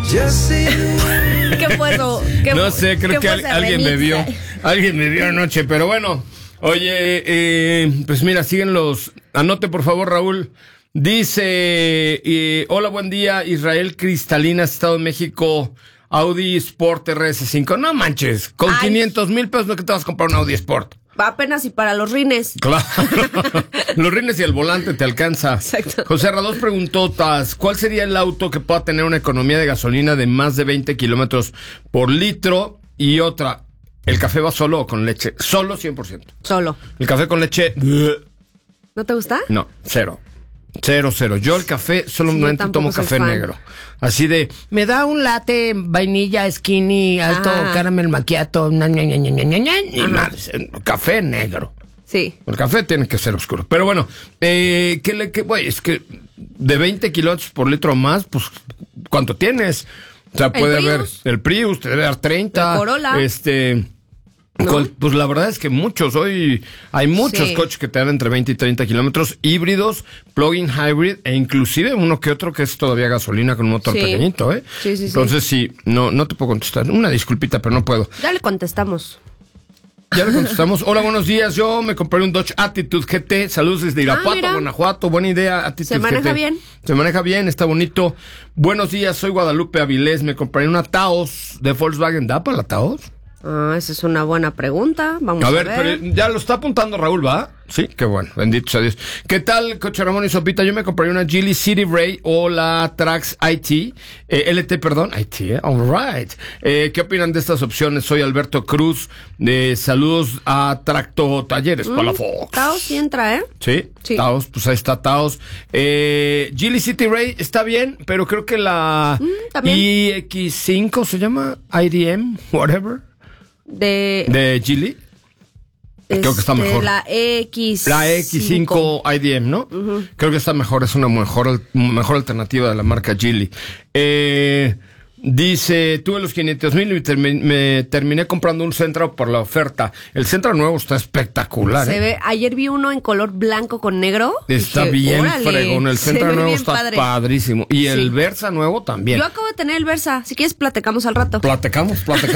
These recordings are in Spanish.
¿Qué fue eso? No sé, creo que alguien me vio anoche, pero bueno. Oye, pues mira, siguen los... Anote por favor, Raúl. Dice, hola, buen día, Israel Cristalina, Estado de México, Audi Sport RS5. No manches, con 500,000 pesos no que te vas a comprar un Audi Sport. Apenas y para los rines. Claro, los rines y el volante te alcanza. Exacto. José Ra, 2 preguntotas. ¿Cuál sería el auto que pueda tener una economía de gasolina de más de 20 kilómetros por litro? Y otra, ¿el café va solo o con leche? Solo 100%. Solo. ¿El café con leche? ¿No te gusta? No, cero. Yo el café solamente tomo café negro. Así de, me da un latte, vainilla, skinny, alto, caramel macchiato, y más, café negro. Sí. El café tiene que ser oscuro. Pero bueno, es que de 20 kilómetros por litro más, pues, ¿cuánto tienes? O sea, puede haber el Prius, te debe dar 30. El Corolla. ¿No? Pues la verdad es que hay muchos coches que te dan entre 20 y 30 kilómetros, híbridos, plug-in hybrid, e inclusive uno que otro que es todavía gasolina con un motor pequeñito, ¿eh? Sí. Entonces no te puedo contestar. Una disculpita, pero no puedo. Ya le contestamos. Hola, buenos días. Yo me compré un Dodge Attitude GT. Saludos desde Irapuato, Guanajuato. Buena idea, Attitude Se maneja GT. bien. Se maneja bien, está bonito. Buenos días, soy Guadalupe Avilés. Me compré una Taos de Volkswagen. ¿Da para la Taos? Esa es una buena pregunta. Vamos a ver. Pero ya lo está apuntando Raúl, ¿va? Sí, qué bueno, bendito sea Dios. ¿Qué tal, Coche Ramón y Sopita? Yo me compré una Geely City Ray o la Trax IT, all right. ¿Qué opinan de estas opciones? Soy Alberto Cruz, saludos a Tracto Talleres Palafox. Taos sí entra, ¿eh? Sí, Taos, pues ahí está Taos. Geely City Ray está bien, pero creo que la iX5 se llama, IDM, whatever. De Geely. Creo que está mejor. La X5 IDM, ¿no? Uh-huh. Creo que está mejor, es una mejor alternativa de la marca Geely. Dice, tuve los 500,000 y me terminé comprando un Sentra por la oferta. El Sentra nuevo está espectacular. Ayer vi uno en color blanco con negro. Está bien fregón. El Sentra nuevo está padrísimo. Y el Versa nuevo también. Yo acabo de tener el Versa. Si quieres, platicamos al rato. Platicamos. Si quieres,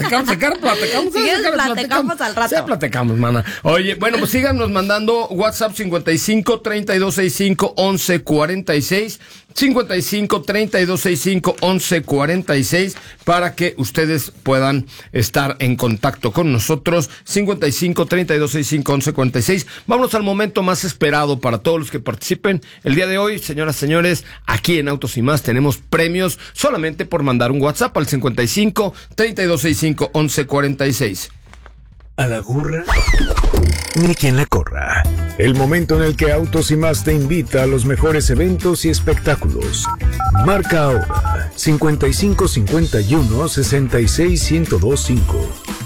platicamos al rato. Sí, platicamos, mana. Oye, bueno, pues síganos mandando WhatsApp 55 3265 1146. 55 3265 1146 para que ustedes puedan estar en contacto con nosotros. 55 3265 1146. Vámonos al momento más esperado para todos los que participen el día de hoy, señoras, señores. Aquí en Autos y Más tenemos premios solamente por mandar un WhatsApp al 55 3265 1146. A la gorra, ni quien la corra. El momento en el que Autos y Más te invita a los mejores eventos y espectáculos. Marca ahora 5551 66 1025.